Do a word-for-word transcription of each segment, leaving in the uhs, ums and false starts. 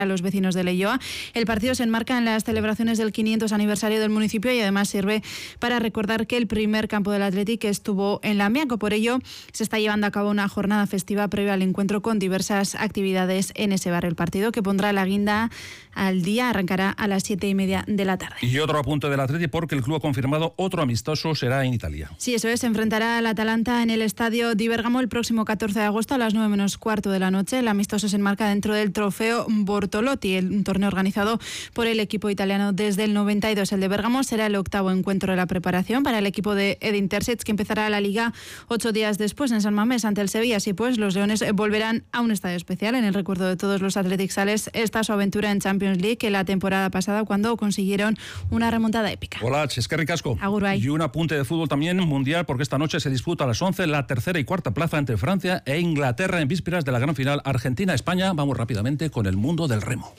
a los vecinos de Leioa. El partido se enmarca en las celebraciones del quinientos aniversario del municipio y además sirve para recordar que el primer campo del Athletic estuvo en Lamiaco. Por ello, se está llevando a cabo una jornada festiva previa al encuentro con diversas actividades en ese barrio. El partido, que pondrá la guinda al día, arrancará a las siete y media de la tarde. Y otro apunte del Athletic, porque el club ha confirmado otro amistoso, será en Italia. Sí, eso es, se enfrentará al Atalanta en el estadio di Bergamo el próximo catorce de agosto a las nueve menos cuarto de la noche. El amistoso se enmarca dentro del trofeo Bortolotti, un torneo organizado por el equipo italiano desde el noventa y dos. El de Bergamo será el octavo encuentro de la preparación para el equipo de Edin Terzic, que empezará la Liga ocho días después en San Mamés ante el Sevilla. Así pues, los leones volverán a un estadio especial en el recuerdo de todos los athleticales. Esta su aventura en Champions League que la temporada pasada, cuando consiguieron una remontada épica. Hola, eskerrik asko. Agur bai. Y un apunte de fútbol también mundial, porque esta noche se disputa a las once la tercera y cuarta plaza entre Francia e Inglaterra en vísperas de la gran final Argentina-España. Vamos rápidamente con el mundo del remo.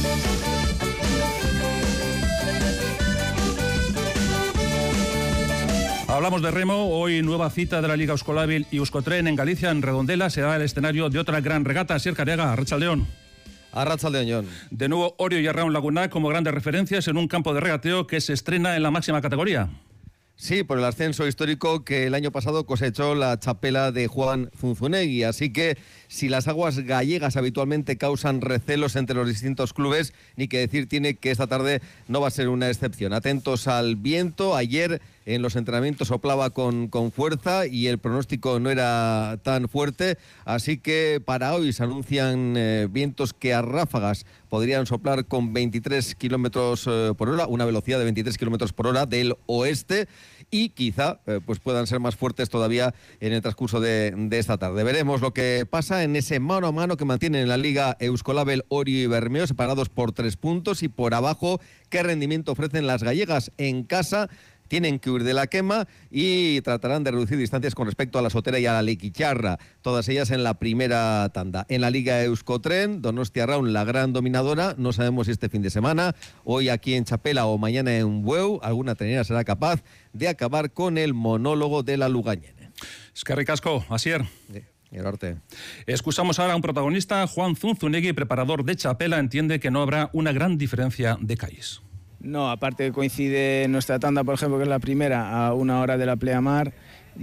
Hablamos de remo. Hoy nueva cita de la Liga Euskolabil y Euskotren en Galicia, en Redondela. Será el escenario de otra gran regata. Asier Cariaga, Arratsaldeon. Arratsaldeon. De nuevo Orio y Arraun Laguna como grandes referencias en un campo de regateo que se estrena en la máxima categoría. Sí, por el ascenso histórico que el año pasado cosechó la chapela de Juan Zunzunegui. Así que si las aguas gallegas habitualmente causan recelos entre los distintos clubes, ni que decir tiene que esta tarde no va a ser una excepción. Atentos al viento. Ayer en los entrenamientos soplaba con, con fuerza y el pronóstico no era tan fuerte. Así que para hoy se anuncian eh, vientos que a ráfagas podrían soplar con veintitrés kilómetros eh, por hora, una velocidad de veintitrés kilómetros por hora del oeste. Y quizá eh, pues puedan ser más fuertes todavía en el transcurso de, de esta tarde. Veremos lo que pasa en ese mano a mano que mantienen en la Liga Euskolabel Orio y Bermeo, separados por tres puntos, y por abajo qué rendimiento ofrecen las gallegas en casa. Tienen que huir de la quema y tratarán de reducir distancias con respecto a la Sotera y a la Lequicharra, todas ellas en la primera tanda. En la Liga Euskotren, Donostia Arraun, la gran dominadora, no sabemos si este fin de semana, hoy aquí en Chapela o mañana en Bueu, alguna trenera será capaz de acabar con el monólogo de la Lugañene. Eskerrik asko, Asier. Sí. El arte. Escuchamos ahora a un protagonista. Juan Zunzunegui, preparador de Chapela, entiende que no habrá una gran diferencia de calles. No, aparte coincide nuestra tanda, por ejemplo, que es la primera, a una hora de la pleamar.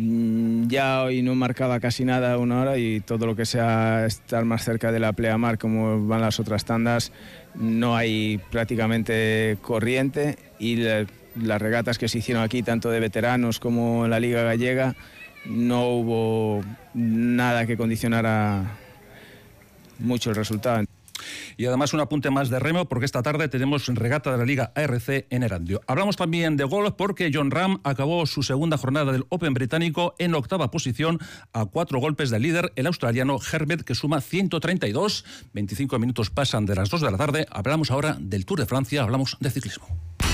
Ya hoy no marcaba casi nada a una hora, y todo lo que sea estar más cerca de la pleamar, como van las otras tandas, no hay prácticamente corriente, y la, las regatas que se hicieron aquí, tanto de veteranos como en la Liga Gallega, no hubo nada que condicionara mucho el resultado. Y además un apunte más de remo, porque esta tarde tenemos regata de la Liga A R C en Erandio. Hablamos también de golf, porque Jon Rahm acabó su segunda jornada del Open británico en octava posición, a cuatro golpes del líder, el australiano Herbert, que suma ciento treinta y dos. veinticinco minutos pasan de las dos de la tarde. Hablamos ahora del Tour de Francia, hablamos de ciclismo.